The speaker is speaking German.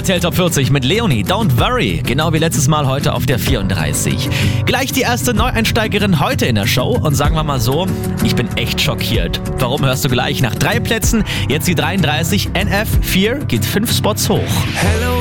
RTL Top 40 mit Leonie, Don't Worry. Genau wie letztes Mal heute auf der 34. Gleich die erste Neueinsteigerin heute in der Show. Und sagen wir mal so, ich bin echt schockiert. Warum, hörst du gleich? Nach 3 Plätzen, jetzt die 33. NF4 geht 5 Spots hoch. Hello